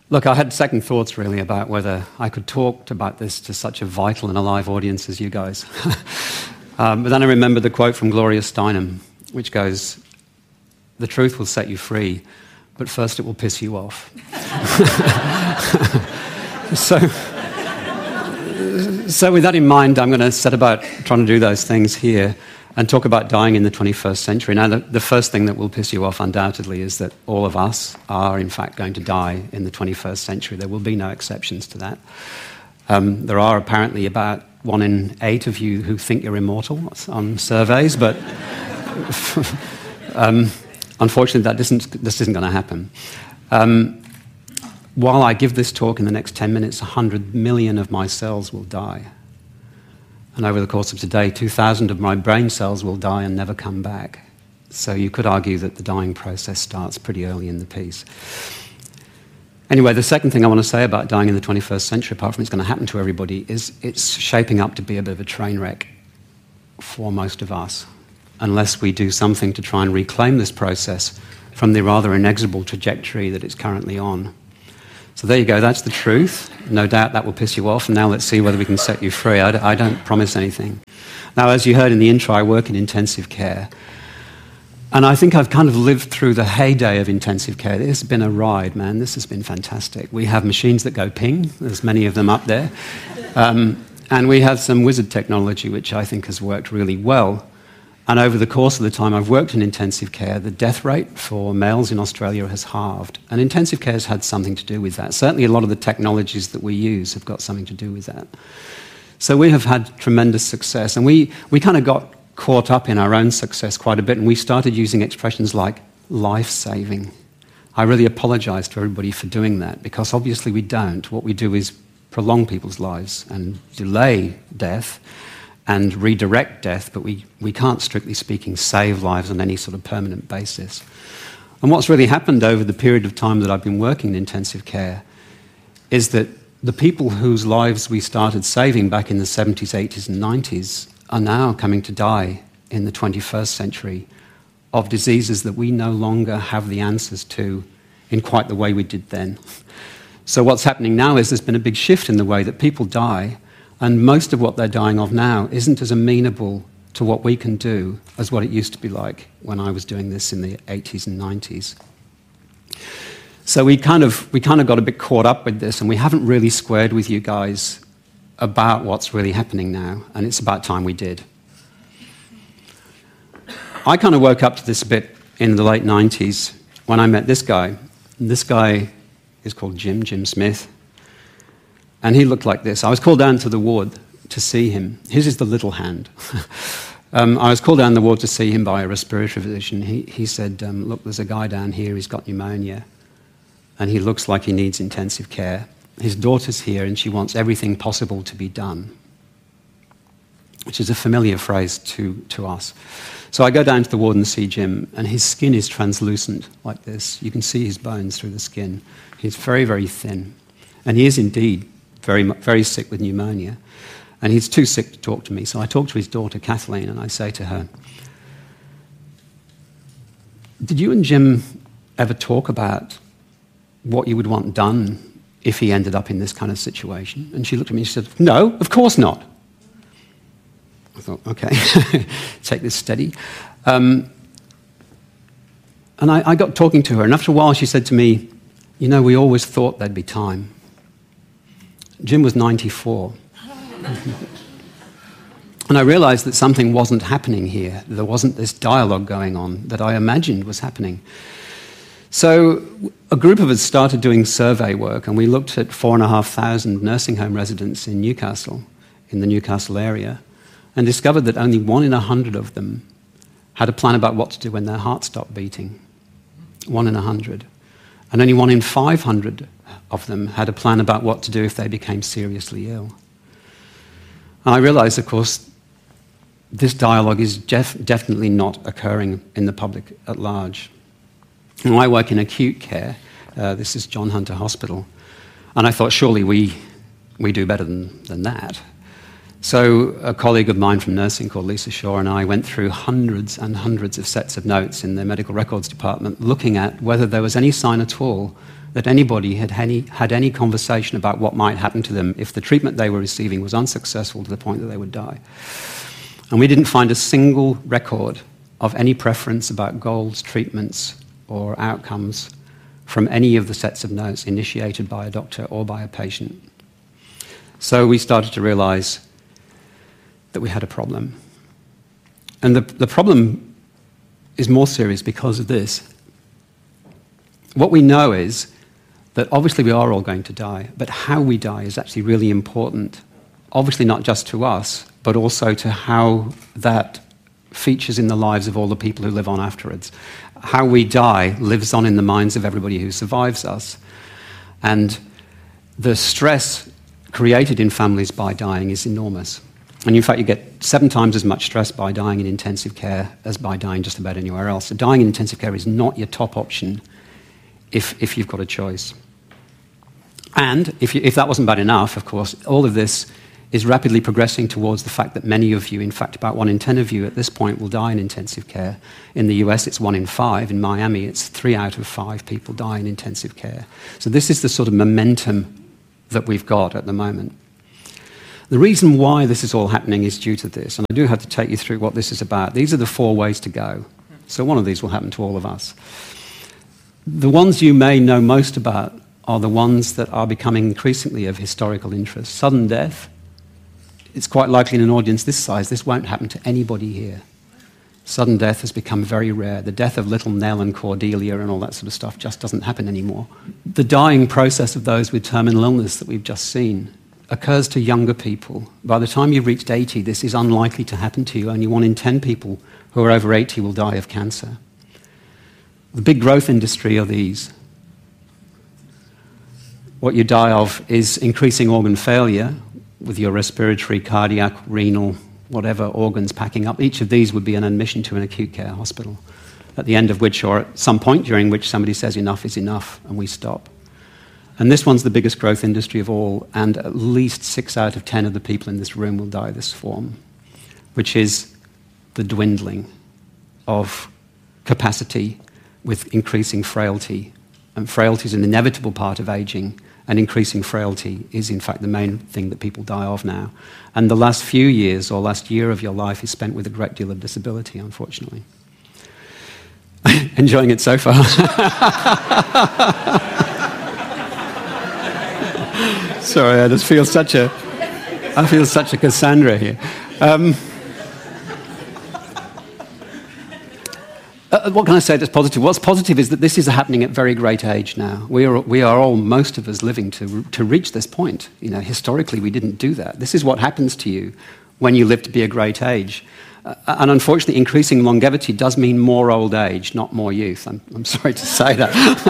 Look, I had second thoughts really about whether I could talk about this to such a vital and alive audience as you guys. But then I remembered the quote from Gloria Steinem, which goes, "The truth will set you free, but first it will piss you off." So with that in mind, I'm going to set about trying to do those things here and talk about dying in the 21st century. Now, the first thing that will piss you off, undoubtedly, is that all of us are, in fact, going to die in the 21st century. There will be no exceptions to that. There are apparently about 1 in 8 of you who think you're immortal on surveys, but unfortunately, this isn't going to happen. While I give this talk in the next 10 minutes, 100 million of my cells will die. And over the course of today, 2,000 of my brain cells will die and never come back. So you could argue that the dying process starts pretty early in the piece. Anyway, the second thing I want to say about dying in the 21st century, apart from it's going to happen to everybody, is it's shaping up to be a bit of a train wreck for most of us, unless we do something to try and reclaim this process from the rather inexorable trajectory that it's currently on. So there you go, that's the truth. No doubt that will piss you off, and now let's see whether we can set you free. I don't promise anything. Now, as you heard in the intro, I work in intensive care. And I think I've kind of lived through the heyday of intensive care. This has been a ride, man. This has been fantastic. We have machines that go ping. There's many of them up there. And we have some wizard technology, which I think has worked really well. And over the course of the time I've worked in intensive care, the death rate for males in Australia has halved. And intensive care has had something to do with that. Certainly a lot of the technologies that we use have got something to do with that. So we have had tremendous success. And we kind of got caught up in our own success quite a bit, and we started using expressions like life-saving. I really apologize to everybody for doing that, because obviously we don't. What we do is prolong people's lives and delay death and redirect death, but we can't, strictly speaking, save lives on any sort of permanent basis. And what's really happened over the period of time that I've been working in intensive care is that the people whose lives we started saving back in the 70s, 80s and 90s are now coming to die in the 21st century of diseases that we no longer have the answers to in quite the way we did then. So what's happening now is there's been a big shift in the way that people die, and most of what they're dying of now isn't as amenable to what we can do as what it used to be like when I was doing this in the 80s and 90s. So we kind of got a bit caught up with this, and we haven't really squared with you guys about what's really happening now, and it's about time we did. I kind of woke up to this a bit in the late 90s when I met this guy. This guy is called Jim Smith. And he looked like this. I was called down to the ward to see him. His is the little hand. I was called down the ward to see him by a respiratory physician. He said, look, there's a guy down here, he's got pneumonia, and he looks like he needs intensive care. His daughter's here, and she wants everything possible to be done, which is a familiar phrase to us. So I go down to the ward and see Jim, and his skin is translucent like this. You can see his bones through the skin. He's very, very thin. And he is indeed very, very sick with pneumonia. And he's too sick to talk to me. So I talk to his daughter, Kathleen, and I say to her, did you and Jim ever talk about what you would want done if he ended up in this kind of situation? And she looked at me and she said, no, of course not. I thought, okay, take this steady. And I got talking to her, and after a while she said to me, you know, we always thought there'd be time. Jim was 94. And I realized that something wasn't happening here. There wasn't this dialogue going on that I imagined was happening. So a group of us started doing survey work, and we looked at 4,500 nursing home residents in Newcastle, in the Newcastle area, and discovered that only 1 in 100 of them had a plan about what to do when their heart stopped beating. 1 in 100. And only 1 in 500 of them had a plan about what to do if they became seriously ill. And I realized, of course, this dialogue is definitely not occurring in the public at large. And I work in acute care. This is John Hunter Hospital. And I thought, surely we do better than that. So a colleague of mine from nursing called Lisa Shaw and I went through hundreds and hundreds of sets of notes in the medical records department looking at whether there was any sign at all that anybody had any conversation about what might happen to them if the treatment they were receiving was unsuccessful to the point that they would die. And we didn't find a single record of any preference about goals, treatments, or outcomes from any of the sets of notes initiated by a doctor or by a patient. So we started to realize that we had a problem. And the problem is more serious because of this. What we know is that obviously we are all going to die, but how we die is actually really important. Obviously not just to us, but also to how that features in the lives of all the people who live on afterwards. How we die lives on in the minds of everybody who survives us. And the stress created in families by dying is enormous. And in fact, you get 7 times as much stress by dying in intensive care as by dying just about anywhere else. So dying in intensive care is not your top option if you've got a choice. And if that wasn't bad enough, of course, all of this is rapidly progressing towards the fact that many of you, in fact, about 1 in 10 of you at this point will die in intensive care. In the US, it's 1 in 5. In Miami, it's 3 out of 5 people die in intensive care. So this is the sort of momentum that we've got at the moment. The reason why this is all happening is due to this, and I do have to take you through what this is about. These are the 4 ways to go. So one of these will happen to all of us. The ones you may know most about are the ones that are becoming increasingly of historical interest. Sudden death. It's quite likely in an audience this size, this won't happen to anybody here. Sudden death has become very rare. The death of little Nell and Cordelia and all that sort of stuff just doesn't happen anymore. The dying process of those with terminal illness that we've just seen occurs to younger people. By the time you've reached 80, this is unlikely to happen to you. Only 1 in 10 people who are over 80 will die of cancer. The big growth industry are these. What you die of is increasing organ failure with your respiratory, cardiac, renal, whatever organs packing up. Each of these would be an admission to an acute care hospital, at the end of which, or at some point during which, somebody says enough is enough and we stop. And this one's the biggest growth industry of all, and at least 6 out of 10 of the people in this room will die this form, which is the dwindling of capacity with increasing frailty. And frailty is an inevitable part of aging, and increasing frailty is, in fact, the main thing that people die of now. And the last few years, or last year of your life, is spent with a great deal of disability, unfortunately. Enjoying it so far? Sorry, I just feel such a Cassandra here. What can I say that's positive? What's positive is that this is happening at very great age now. We are all, most of us, living to reach this point. You know, historically, we didn't do that. This is what happens to you when you live to be a great age. And unfortunately, increasing longevity does mean more old age, not more youth. I'm sorry to say that.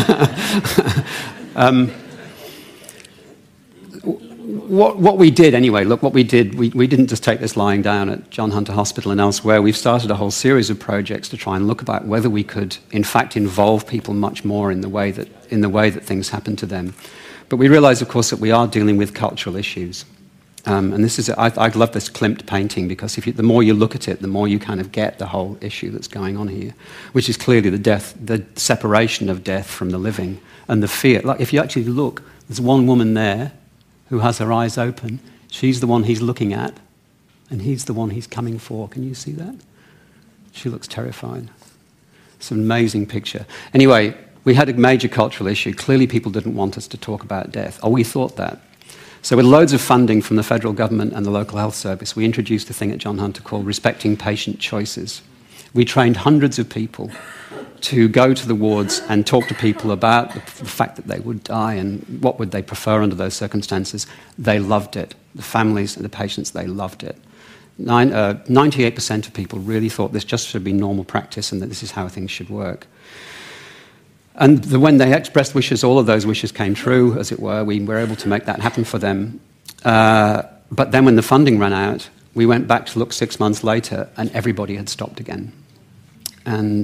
What we did anyway, look, what we did, we didn't just take this lying down at John Hunter Hospital and elsewhere. We've started a whole series of projects to try and look about whether we could, in fact, involve people much more in the way that things happen to them. But we realize, of course, that we are dealing with cultural issues. And this is, I love this Klimt painting, because the more you look at it, the more you kind of get the whole issue that's going on here, which is clearly the separation of death from the living and the fear. Like, if you actually look, there's one woman there who has her eyes open. She's the one he's looking at, and he's the one he's coming for. Can you see that? She looks terrified. It's an amazing picture. Anyway, we had a major cultural issue. Clearly people didn't want us to talk about death. Oh, we thought that. So with loads of funding from the federal government and the local health service, we introduced a thing at John Hunter called Respecting Patient Choices. We trained hundreds of people to go to the wards and talk to people about the fact that they would die and what would they prefer under those circumstances. They loved it. The families and the patients, they loved it. 98% of people really thought this just should be normal practice and that this is how things should work. And when they expressed wishes, all of those wishes came true, as it were. We were able to make that happen for them. But then when the funding ran out, we went back to look 6 months later, and everybody had stopped again. And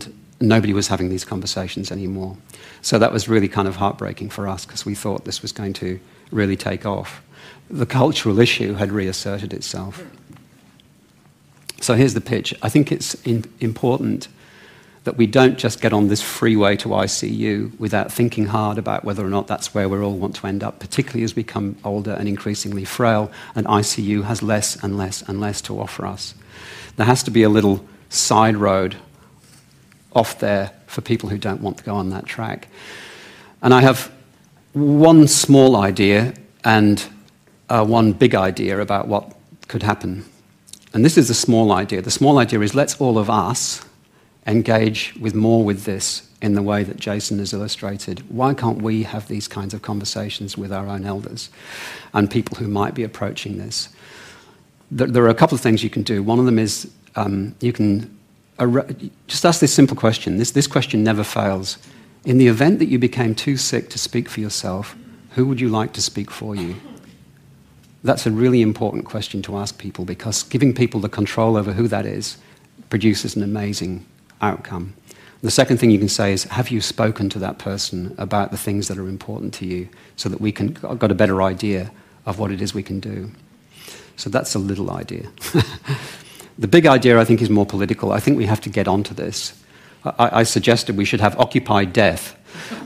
nobody was having these conversations anymore. So that was really kind of heartbreaking for us because we thought this was going to really take off. The cultural issue had reasserted itself. So here's the pitch. I think it's important that we don't just get on this freeway to ICU without thinking hard about whether or not that's where we all want to end up, particularly as we become older and increasingly frail, and ICU has less and less and less to offer us. There has to be a little side road off there for people who don't want to go on that track. And I have one small idea and one big idea about what could happen. And this is the small idea. The small idea is let's all of us engage more with this in the way that Jason has illustrated. Why can't we have these kinds of conversations with our own elders and people who might be approaching this? There are a couple of things you can do. One of them is you can just ask this simple question. This question never fails. In the event that you became too sick to speak for yourself, who would you like to speak for you? That's a really important question to ask people, because giving people the control over who that is produces an amazing outcome. The second thing you can say is, have you spoken to that person about the things that are important to you, so that we can got a better idea of what it is we can do? So that's a little idea. The big idea, I think, is more political. I think we have to get onto this. I suggested we should have Occupy Death.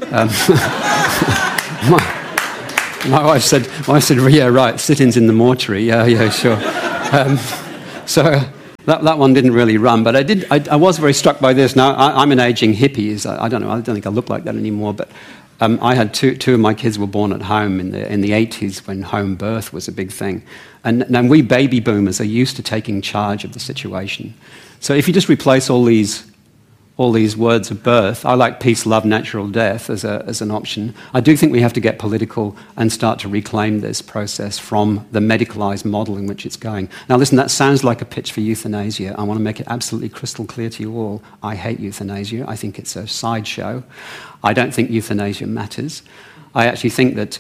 My wife said, yeah, right, sit-ins in the mortuary. Yeah, sure. So that one didn't really run, but I was very struck by this. Now, I'm an aging hippie. I don't know, I don't think I look like that anymore, but I had two of my kids were born at home in the 80s when home birth was a big thing. And we baby boomers are used to taking charge of the situation. So if you just replace all these words of birth, I like peace, love, natural death as an option. I do think we have to get political and start to reclaim this process from the medicalized model in which it's going. Now listen, that sounds like a pitch for euthanasia. I want to make it absolutely crystal clear to you all. I hate euthanasia. I think it's a sideshow. I don't think euthanasia matters. I actually think that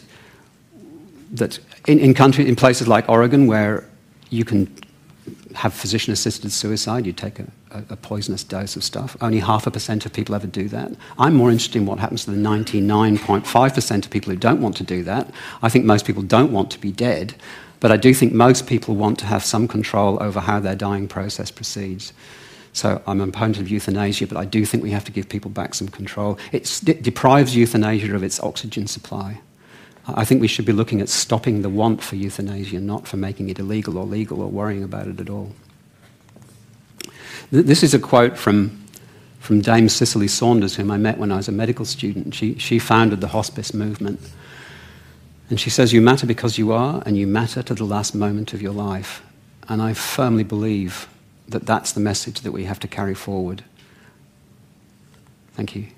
in places like Oregon, where you can have physician-assisted suicide, you take a poisonous dose of stuff. Only 0.5% of people ever do that. I'm more interested in what happens to the 99.5% of people who don't want to do that. I think most people don't want to be dead, but I do think most people want to have some control over how their dying process proceeds. So I'm an opponent of euthanasia, but I do think we have to give people back some control. It deprives euthanasia of its oxygen supply. I think we should be looking at stopping the want for euthanasia, not for making it illegal or legal or worrying about it at all. This is a quote from Dame Cicely Saunders, whom I met when I was a medical student. She founded the hospice movement. And she says, "You matter because you are, and you matter to the last moment of your life." And I firmly believe that that's the message that we have to carry forward. Thank you.